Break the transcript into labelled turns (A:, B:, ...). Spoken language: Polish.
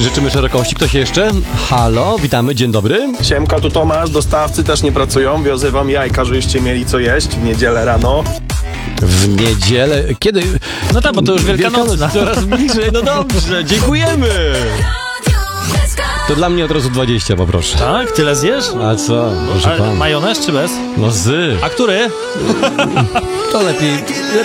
A: Życzymy szerokości. Ktoś jeszcze? Halo, witamy, dzień dobry.
B: Siemka, tu Tomasz, dostawcy też nie pracują, wiozę wam jajka, żebyście mieli co jeść w niedzielę rano.
A: W niedzielę, kiedy?
C: No tak, bo to już Wielkanoc.
A: Coraz bliżej, no dobrze, dziękujemy. To dla mnie od razu 20, poproszę.
C: Tak? Tyle zjesz?
A: A co, proszę
C: A
A: pana.
C: majonez czy bez?
A: No z.
C: A który?
A: To lepiej